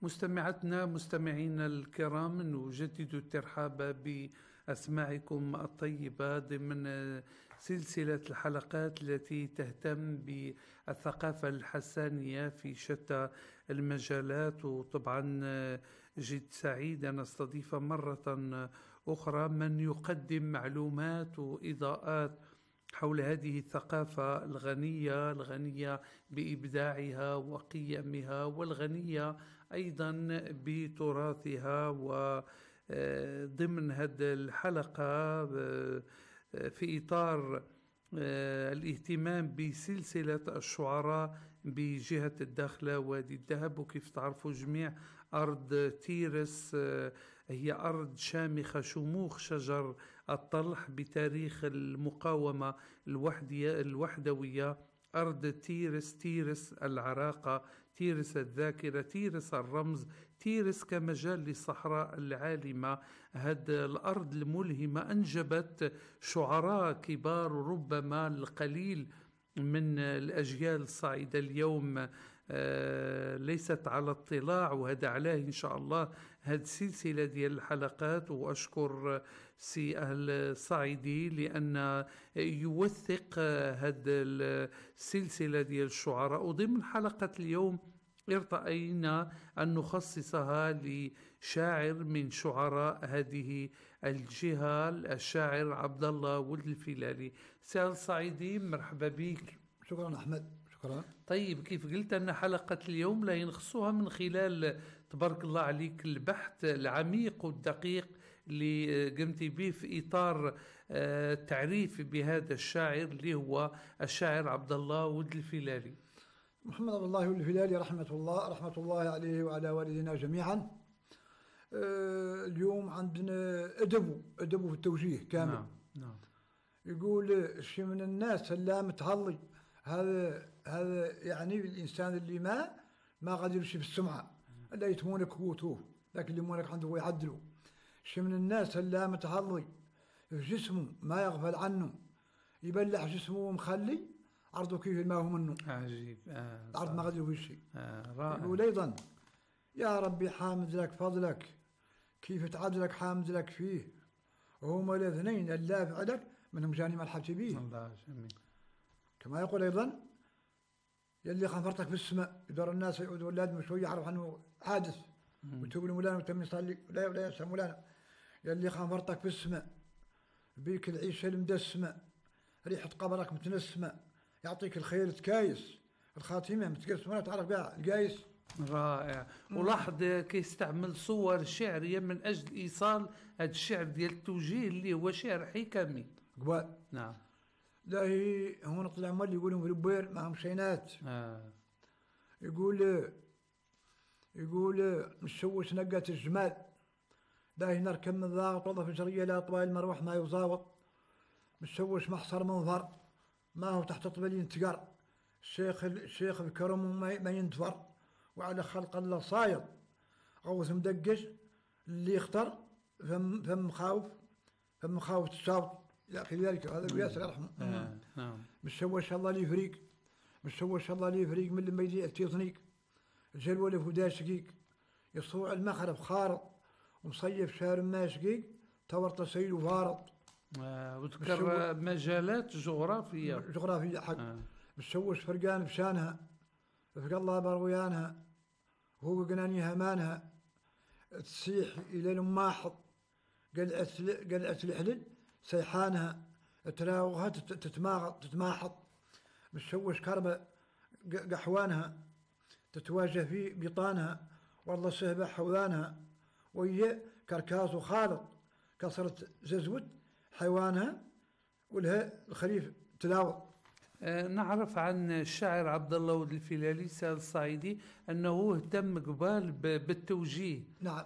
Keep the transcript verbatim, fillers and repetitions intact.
مستمعتنا مستمعينا الكرام، نجدد الترحاب بأسماعكم الطيبة ضمن سلسلة الحلقات التي تهتم بالثقافة الحسانية في شتى المجالات. وطبعا جد سعيد أن أستضيف مرة أخرى من يقدم معلومات وإضاءات حول هذه الثقافة الغنية الغنية بإبداعها وقيمها، والغنية أيضا بتراثها. وضمن هذه الحلقة في إطار الاهتمام بسلسلة الشعراء بجهة الداخلة وادي الذهب، وكيف تعرفوا جميع أرض تيرس هي أرض شامخة شموخ شجر الطلح بتاريخ المقاومة الوحدية الوحدوية. أرض تيرس، تيرس العراقة، تيرس الذاكرة، تيرس الرمز، تيرس كمجال للصحراء العالمة. هذه الأرض الملهمة أنجبت شعراء كبار، وربما القليل من الأجيال الصاعدة اليوم آه ليست على اطلاع، وهذا علاه إن شاء الله هذه السلسلة ديال الحلقات. وأشكر سي أهل الصاعدي لأن يوثق هذه السلسلة ديال الشعراء. وضمن حلقة اليوم ارتأينا أن نخصصها لشاعر من شعراء هذه الجهة، الشاعر عبد الله ولد الفيلالي. سي الصاعدي، مرحبا بك. شكرا أحمد، شكرا. طيب، كيف قلت أن حلقة اليوم لا ينخصها من خلال تبارك الله عليك البحث العميق والدقيق اللي قمت به في إطار التعريف بهذا الشاعر اللي هو الشاعر عبد الله ولد الفيلالي. محمد عبد الله ولد الفيلالي رحمة الله رحمة الله عليه وعلى والدينا جميعا. أه اليوم عندنا أدبه أدبه في التوجيه كامل. نعم نعم. يقول شي من الناس اللي متهلي، هذا هذا يعني الإنسان اللي ما ما قادر يمشي في السمعة، لا يتمونك قوته، لكن اللي يمونك عنده هو يعدله. شي من الناس اللي متهلي في جسمه ما يغفل عنه، يبلع جسمه مخلي عرضه كيف ما هو منه. عجيب. آه عرض ما قدر فيه شيء. آه رائع. يقول أيضا يا ربي حامد لك فضلك، كيف تعدلك حامد لك فيه، وهما الاثنين اللي فعلك منهم جاني مرحبتي بيه. الله جميل. كما يقول أيضا يلي خفرتك في السماء، يدور الناس يعودوا أولادهم شوية يعرف عنه حادث وتوب المولانا وتم يصلي ولا ولا ينسى مولانا. يلي خفرتك في السماء، بيك العيشة المدسمة، ريحة قبرك متنسمة، يعطيك الخير تكايس، الخاتمة متقرس ولا تعرف بها القايس. رائع. ولاحظ كيستعمل صور شعرية من أجل إيصال هذا الشعر ديال التوجيه اللي هو شعر حكمي. قبال. نعم. لا هي هون طلع مال يقولون في البوير معهم شينات. آه. يقول يقول مشوش نقة الجمال، لا نركب من ضاغط وظف جرية لا طوال المروح ما يزاوط، مشوش محصر منظر ما هو تحت طبل ينتقر، الشيخ الشيخ الكرم ما ينتفر، وعلى خلق الله صايد غوث مدقش اللي يختار فم فم خاوف فم خاوف تشاوط الى اخر ذلك. هذا ياسر يرحمه. آه. نعم. مشوش الله لي فريق، مشوش الله لي فريق من لما يجي التيطنيك، الجلوه اللي فدا شقيق، يصوع المخرب خارط، ومصيف شهر ما شقيق تورط سيل وفارط. آه. وذكر مجالات جغرافية جغرافية حق. آه. مشوش فرقان بشانها، فق الله برويانها، وهو قناني همانها، تسيح إلى الماحض قلعة قلعة الحلل سيحانها، تراوغها تتماغط تتماحض، مشوش كربة قحوانها، تتواجه في بطانها، والله سهبة حوانها، وهي كركاز وخالط كسرت ززود حيوانها، ولها الخريف تلاوط. آه نعرف عن الشاعر عبد الله ولد الفيلالي الصاعدي أنه اهتم قبال بالتوجيه. نعم.